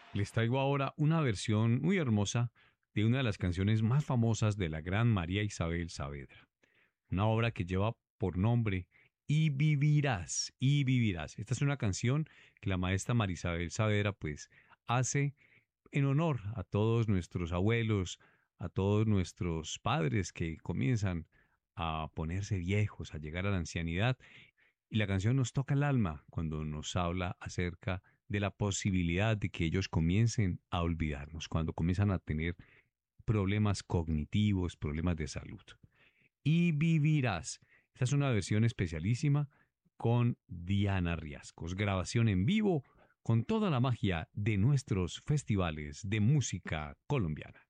Les traigo ahora una versión muy hermosa de una de las canciones más famosas de la gran María Isabel Saavedra. Una obra que lleva por nombre Y vivirás, y vivirás. Esta es una canción que la maestra María Isabel Saavedra pues hace en honor a todos nuestros abuelos, a todos nuestros padres que comienzan a ponerse viejos, a llegar a la ancianidad. Y la canción nos toca el alma cuando nos habla acerca de la posibilidad de que ellos comiencen a olvidarnos, cuando comienzan a tener problemas cognitivos, problemas de salud. Y vivirás. Esta es una versión especialísima con Diana Riascos, grabación en vivo con toda la magia de nuestros festivales de música colombiana.